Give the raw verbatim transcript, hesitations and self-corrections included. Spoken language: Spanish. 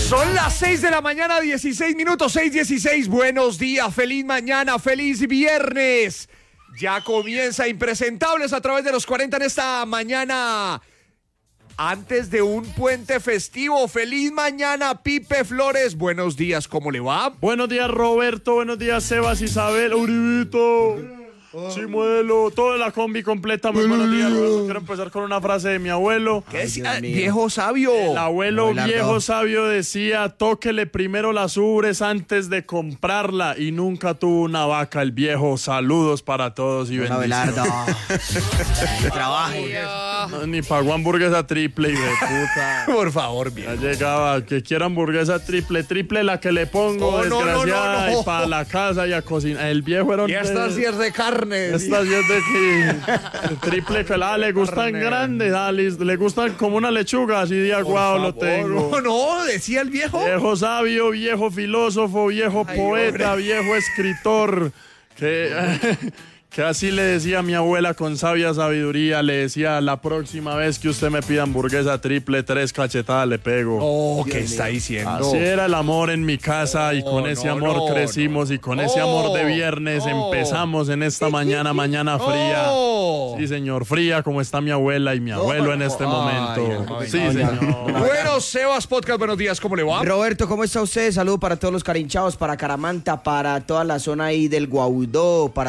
Son las seis de la mañana, dieciséis minutos, seis dieciséis. Buenos días, feliz mañana, feliz viernes. Ya comienza Impresentables a través de los cuarenta en esta mañana. Antes de un puente festivo, feliz mañana, Pipe Flores. Buenos días, ¿cómo le va? Buenos días, Roberto. Buenos días, Sebas, Isabel, Uribito, Chimuelo, toda la combi completa. Muy buenos días, Roberto. Quiero empezar con una frase de mi abuelo. ¿Qué decía? Viejo sabio. El abuelo viejo sabio decía: tóquele primero las ubres antes de comprarla. Y nunca tuvo una vaca el viejo. Saludos para todos y bendiciones. Trabajo. No, ni pagó hamburguesa triple, hijo de puta. Por favor, bien. Ya llegaba, que quiera hamburguesa triple, triple la que le pongo, Oh, no, desgraciada, no, no, no. y para la casa y a cocinar. El viejo era un... Y esta sí es de carne. Esta sí es de que triple que la le gustan Carne. grandes, ah, le, le gustan como una lechuga, así de aguado lo tengo. No, no, decía el viejo. Viejo sabio, viejo filósofo, viejo Ay, poeta, hombre. viejo escritor, que... Que así le decía a mi abuela con sabia sabiduría, le decía: la próxima vez que usted me pida hamburguesa triple, tres cachetadas le pego. Oh, ¿qué está diciendo? Así era el amor en mi casa y No, con ese no, amor no, crecimos no. y con ese amor de No, viernes no. empezamos en esta mañana, mañana fría. No. Sí, señor, fría como está mi abuela y mi abuelo en este Ay, momento. ay, Sí, ay, señor. Bueno, Sebas Podcast, buenos días, ¿cómo le va? Roberto, ¿cómo está usted? Saludos para todos los carinchados, para Caramanta, para toda la zona ahí del Guaudó, para